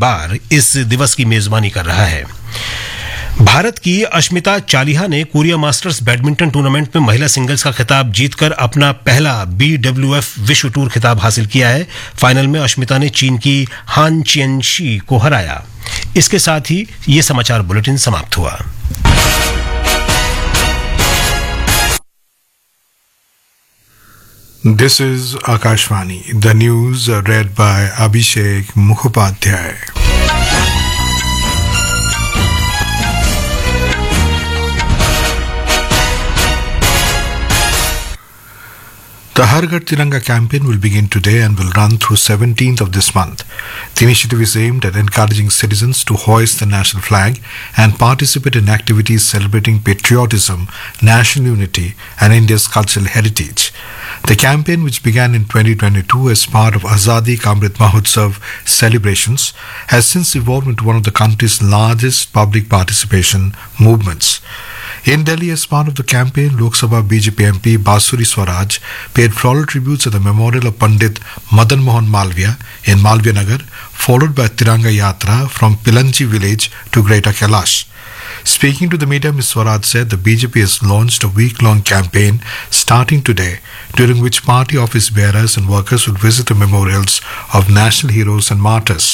बार इस दिवस की मेजबानी कर रहा है। भारत की अश्मिता चालिहा ने कोरिया मास्टर्स बैडमिंटन टूर्नामेंट में महिला सिंगल्स का खिताब जीतकर अपना पहला BWF विश्व टूर खिताब हासिल किया है। फाइनल में अश्मिता ने चीन की हान चियनशी को हराया। इसके साथ ही ये समाचार बुलेटिन समाप्त हुआ। This is Akashvani. The news read by Abhishek Mukhopadhyay. The Har Ghar Tiranga campaign will begin today and will run through 17th of this month. The initiative is aimed at encouraging citizens to hoist the national flag and participate in activities celebrating patriotism, national unity and India's cultural heritage. The campaign, which began in 2022 as part of Azadi Ka Amrit Mahotsav celebrations, has since evolved into one of the country's largest public participation movements. In Delhi, as part of the campaign, Lok Sabha BJP MP Basuri Swaraj paid floral tributes at the memorial of Pandit Madan Mohan Malviya in Malviya Nagar, followed by Tiranga Yatra from Pilanchi village to Greater Kailash. Speaking to the media, Ms. Swaraj said the BJP has launched a week-long campaign starting today, during which party office bearers and workers will visit the memorials of national heroes and martyrs.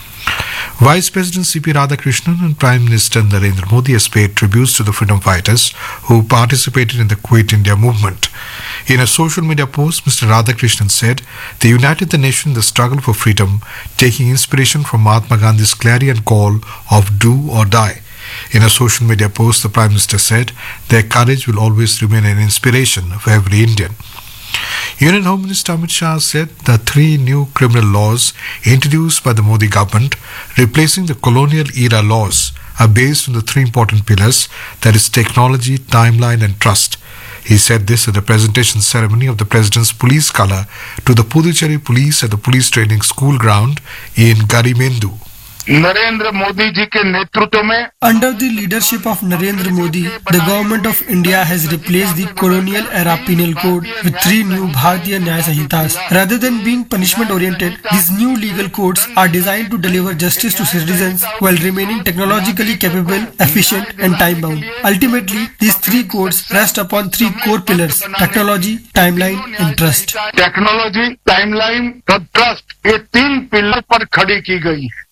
Vice President C.P. Radhakrishnan and Prime Minister Narendra Modi has paid tributes to the freedom fighters who participated in the Quit India movement. In a social media post, Mr. Radhakrishnan said they united the nation in the struggle for freedom, taking inspiration from Mahatma Gandhi's clarion call of do or die. In a social media post, the Prime Minister said their courage will always remain an inspiration for every Indian. Union Home Minister Amit Shah said the 3 new criminal laws introduced by the Modi government, replacing the colonial era laws, are based on the 3 important pillars, that is technology, timeline and trust. He said this at the presentation ceremony of the President's police colour to the Puducherry Police at the Police Training School ground in Garimendu. Narendra Modi ji के नेतृत्व में Under the leadership of Narendra Modi, the government of India has replaced the colonial era penal code with 3 new Bharatiya Nyaya Sanhitas. Rather than being punishment oriented, these new legal codes are designed to deliver justice to citizens while remaining technologically capable, efficient and time bound. Ultimately, these 3 codes rest upon 3 core pillars: technology, timeline and trust. Technology, timeline और trust, ये 3 pillar पर खड़ी की गई है।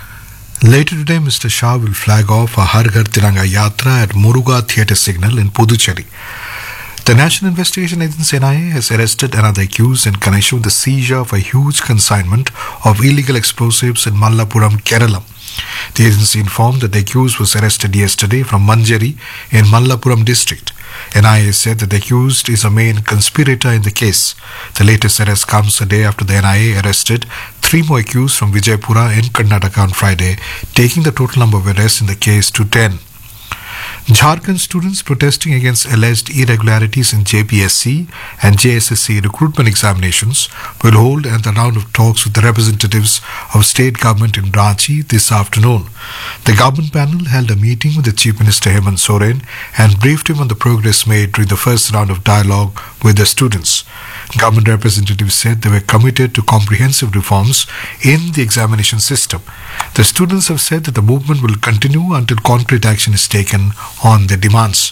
Later today, Mr. Shah will flag off a Har Ghar Tiranga Yatra at Muruga Theatre Signal in Puducherry. The National Investigation Agency NIA has arrested another accused in connection with the seizure of a huge consignment of illegal explosives in Mallapuram, Kerala. The agency informed that the accused was arrested yesterday from Manjeri in Mallapuram district. NIA said that the accused is a main conspirator in the case. The latest arrest comes a day after the NIA arrested 3 more accused from Vijaypura in Karnataka on Friday, taking the total number of arrests in the case to 10. Jharkhand students protesting against alleged irregularities in JPSC and JSSC recruitment examinations will hold another round of talks with the representatives of state government in Ranchi this afternoon. The government panel held a meeting with the Chief Minister Hemant Soren and briefed him on the progress made during the first round of dialogue with the students. Government representatives said they were committed to comprehensive reforms in the examination system. The students have said that the movement will continue until concrete action is taken on their demands.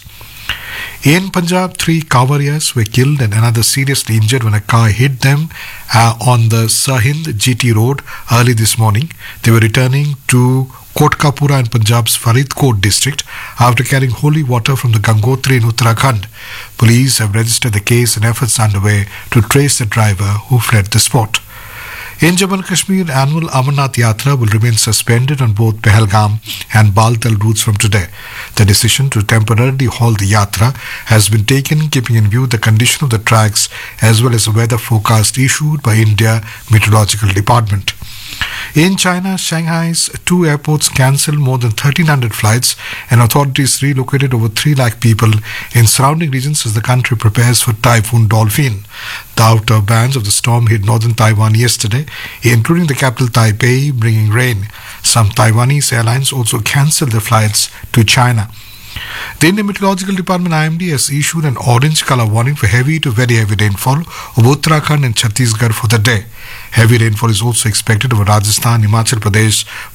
In Punjab, 3 Kawariyas were killed and another seriously injured when a car hit them on the Sirhind GT road early this morning. They were returning to Kotkapura in Punjab's Faridkot district after carrying holy water from the Gangotri in Uttarakhand. Police have registered the case and efforts underway to trace the driver who fled the spot. In Jammu and Kashmir, annual Amarnath Yatra will remain suspended on both Pahalgam and Baltal routes from today. The decision to temporarily halt the Yatra has been taken keeping in view the condition of the tracks as well as a weather forecast issued by India Meteorological Department. In China, Shanghai's 2 airports cancelled more than 1,300 flights and authorities relocated over 3 lakh people in surrounding regions as the country prepares for Typhoon Dolphin. The outer bands of the storm hit northern Taiwan yesterday, including the capital Taipei, bringing rain. Some Taiwanese airlines also cancelled their flights to China. The Indian Meteorological Department IMD has issued an orange color warning for heavy to very heavy rainfall over Uttarakhand and Chhattisgarh for the day. Heavy rainfall is also expected over Rajasthan, Himachal Pradesh,